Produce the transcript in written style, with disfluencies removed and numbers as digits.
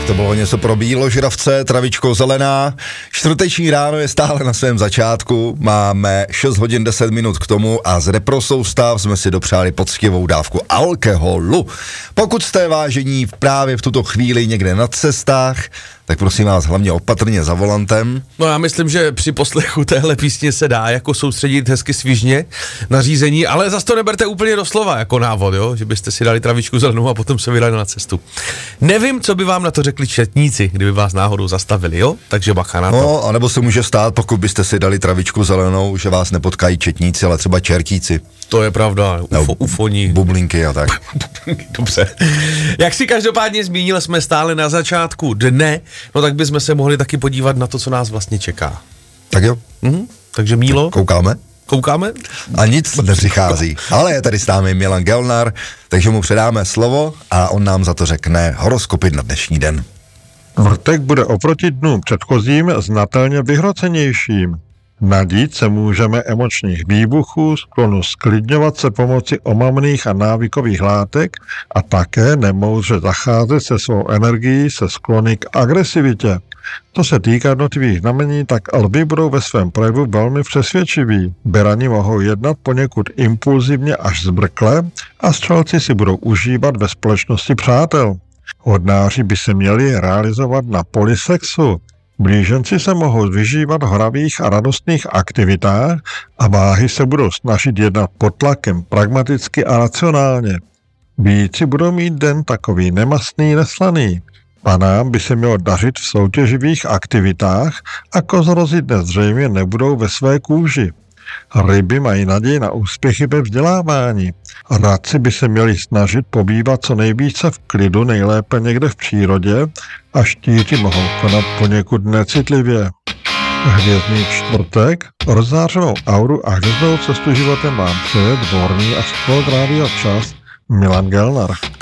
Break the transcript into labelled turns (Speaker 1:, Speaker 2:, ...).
Speaker 1: to bylo něco pro bíložravce, travičko zelená. Čtvrteční ráno je stále na svém začátku, máme 6 hodin 10 minut k tomu a z reprosoustav jsme si dopřáli poctivou dávku alkoholu. Pokud jste vážení právě v tuto chvíli někde na cestách, tak prosím vás hlavně opatrně za volantem.
Speaker 2: No já myslím, že při poslechu téhle písně se dá jako soustředit hezky svižně na řízení, ale zas to neberte úplně doslova jako návod, jo? Že byste si dali travičku zelenou a potom se vydali na cestu. Nevím, co by vám na to řekli četníci, kdyby vás náhodou zastavili, jo? Takže bacha na to.
Speaker 1: No, anebo se může stát, pokud byste si dali travičku zelenou, že vás nepotkají četníci, ale třeba čertíci.
Speaker 2: To je pravda, ufoní.
Speaker 1: Bublinky a tak.
Speaker 2: Dobře. Jak si každopádně zmínil, jsme stále na začátku dne, no tak bychom se mohli taky podívat na to, co nás vlastně čeká.
Speaker 1: Tak jo.
Speaker 2: Takže Mílo.
Speaker 1: Koukáme? A nic nepřichází. Ale je tady s námi Milan Gelnar, takže mu předáme slovo a on nám za to řekne horoskopy na dnešní den.
Speaker 3: Čtvrtek bude oproti dnům předchozím znatelně vyhrocenějším. Nadít se můžeme emočních výbuchů, sklonu sklidňovat se pomocí omamných a návykových látek a také nemoudře zacházet se svou energií se sklony k agresivitě. To se týká jednotlivých znamení, tak lvi budou ve svém projevu velmi přesvědčiví. Berani mohou jednat poněkud impulzivně až zbrkle a střelci si budou užívat ve společnosti přátel. Hodnáři by se měli realizovat na poli sexu. Blíženci se mohou vyžívat v hravých a radostných aktivitách a váhy se budou snažit jednat pod tlakem pragmaticky a racionálně. Víci budou mít den takový nemastný, neslaný. Panám by se mělo dařit v soutěživých aktivitách a kozorozy dnes zřejmě nebudou ve své kůži. Ryby mají naději na úspěchy ve vzdělávání. Radci by se měli snažit pobývat co nejvíce v klidu, nejlépe někde v přírodě, a štíti mohou konat poněkud necitlivě. Hvězdný čtvrtek, rozzářenou auru a hvězdnou cestu životem vám přeje dvorní astrolog Rádia Čas Milan Gelnar.